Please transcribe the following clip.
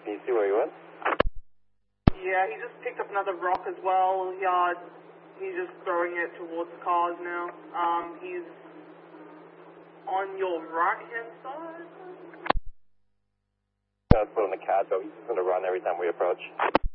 Can you see where he went? Yeah, he just picked up another rock as well. He's just throwing it towards the cars now. He's on your right-hand side. Put on the cat, so he's just going to run every time we approach.